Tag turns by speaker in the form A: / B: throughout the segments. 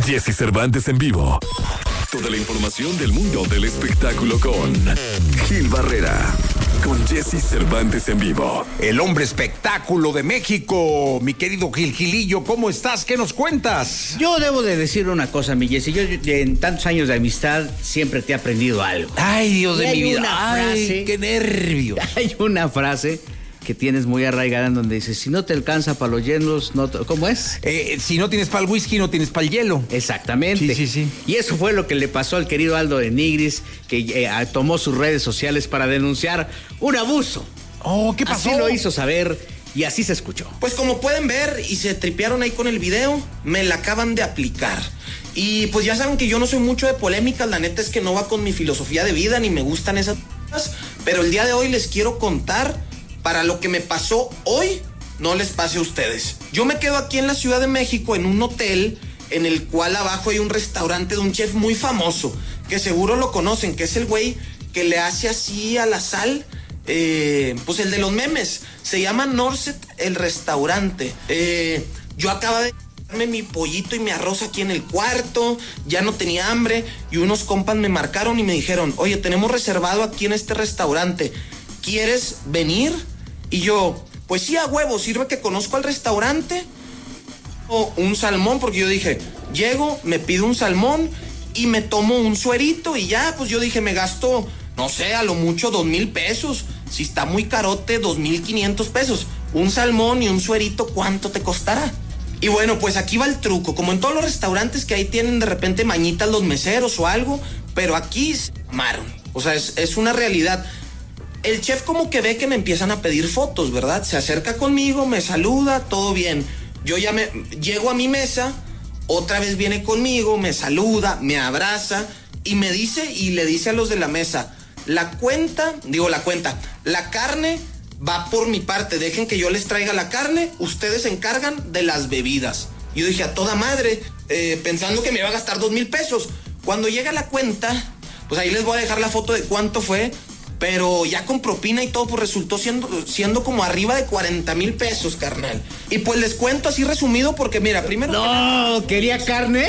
A: Jesse Cervantes en vivo. Toda la información del mundo del espectáculo con Gil Barrera. Con Jesse Cervantes en vivo.
B: El hombre espectáculo de México. Mi querido Gilillo, ¿cómo estás? ¿Qué nos cuentas?
C: Yo debo de decir una cosa, mi Jesse. Yo en tantos años de amistad siempre te he aprendido algo.
B: Ay, Dios de mi vida.
C: Ay,
B: qué nervios.
C: Hay una frase que tienes muy arraigada en donde dices, si no te alcanza para los hielos, no ¿cómo es?
B: Si no tienes para el whisky, no tienes para el hielo.
C: Exactamente.
B: Sí.
C: Y eso fue lo que le pasó al querido Aldo de Nigris, que tomó sus redes sociales para denunciar un abuso.
B: Oh, ¿qué pasó?
C: Así lo hizo saber y así se escuchó.
D: Pues como pueden ver y se tripearon ahí con el video, me la acaban de aplicar. Y pues ya saben que yo no soy mucho de polémicas, la neta es que no va con mi filosofía de vida ni me gustan esas cosas, pero el día de hoy les quiero contar para lo que me pasó hoy, no les pase a ustedes. Yo me quedo aquí en la Ciudad de México en un hotel en el cual abajo hay un restaurante de un chef muy famoso, que seguro lo conocen, que es el güey que le hace así a la sal, pues el de los memes. Se llama Norset el restaurante. Yo acabo de darme mi pollito y mi arroz aquí en el cuarto, ya no tenía hambre y unos compas me marcaron y me dijeron, oye, tenemos reservado aquí en este restaurante, ¿quieres venir? Y yo, pues sí, a huevo, sirve que conozco al restaurante. O un salmón, porque yo dije, llego, me pido un salmón y me tomo un suerito y ya, pues yo dije, me gasto, no sé, a lo mucho 2,000 pesos. Si está muy carote, 2,500 pesos. Un salmón y un suerito, ¿cuánto te costará? Y bueno, pues aquí va el truco. Como en todos los restaurantes que ahí tienen de repente mañitas los meseros o algo, pero aquí se amaron. O sea, es una realidad. El chef como que ve que me empiezan a pedir fotos, ¿verdad? Se acerca conmigo, me saluda, todo bien. Yo ya llego a mi mesa, otra vez viene conmigo, me saluda, me abraza y me dice y le dice a los de la mesa, la carne va por mi parte, dejen que yo les traiga la carne, ustedes se encargan de las bebidas. Yo dije, a toda madre, pensando que me iba a gastar 2,000 pesos. Cuando llega la cuenta, pues ahí les voy a dejar la foto de cuánto fue. Pero ya con propina y todo, pues resultó siendo como arriba de 40,000 pesos, carnal. Y pues les cuento así resumido porque mira, primero...
C: No, ¿quería carne?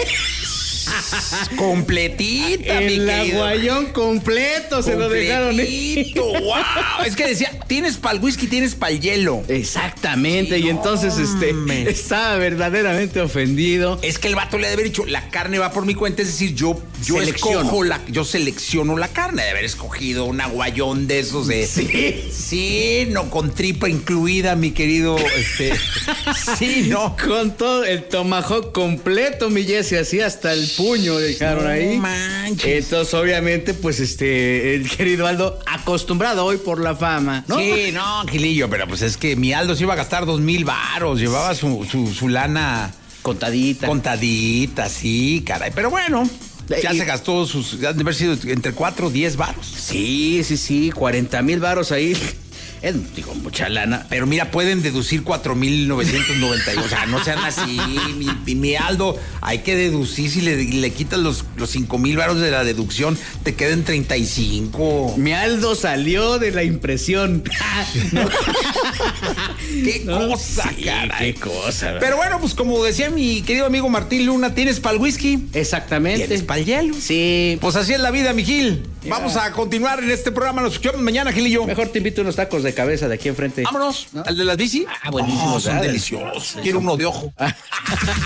B: Completita, mi
C: el
B: querido.
C: aguayón completo se lo dejaron.
B: ¡Wow! Es que decía, tienes para el whisky, tienes para el hielo.
C: Exactamente, sí, y entonces estaba verdaderamente ofendido.
B: Es que el vato le debe haber dicho, la carne va por mi cuenta, es decir, yo selecciono la carne, de haber escogido un aguayón de esos de... Sí, no, con tripa incluida, mi querido, sí, no.
C: Con todo el tomahawk completo, mi Jesse, así hasta el puño dejaron ahí.
B: Manches.
C: Entonces, obviamente, pues el querido Aldo, acostumbrado hoy por la fama, ¿no?
B: Sí, no, Gilillo, pero pues es que mi Aldo se iba a gastar 2,000 varos, llevaba su lana contadita, sí, caray, pero bueno. Ya se gastó han de haber sido entre 4 o 10 varos.
C: Sí, 40,000 varos ahí. Es, digo, mucha lana.
B: Pero mira, pueden deducir 4,990. O sea, no sean así. Mi Aldo, hay que deducir. Si le quitas los 5,000 varos de la deducción, te quedan 35.
C: Mi Aldo salió de la impresión.
B: Qué cosa,
C: sí,
B: caray.
C: Qué cosa. ¿Verdad?
B: Pero bueno, pues como decía mi querido amigo Martín Luna, ¿tienes para el whisky?
C: Exactamente.
B: ¿Tienes para el hielo?
C: Sí.
B: Pues así es la vida, mi Gil.
C: Ya.
B: Vamos a continuar en este programa. Nos escuchamos mañana, Gilillo.
C: Mejor te invito unos tacos de cabeza de aquí enfrente.
B: Vámonos.
C: ¿No?
B: ¿Al de las bici?
C: Buenísimos.
B: Son deliciosos. Quiero uno de ojo.